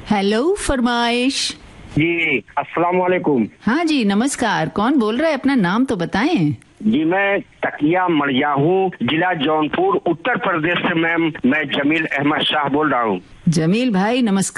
Hello फरमाइश। जी अस्सलाम वालेकुम। हाँ जी नमस्कार, कौन बोल रहा है, अपना नाम तो बताएं। जी मैं तकिया मड़िया हूँ, जिला जौनपुर, उत्तर प्रदेश से। मैम मैं जमील अहमद शाह बोल रहा हूँ। जमील भाई नमस्कार।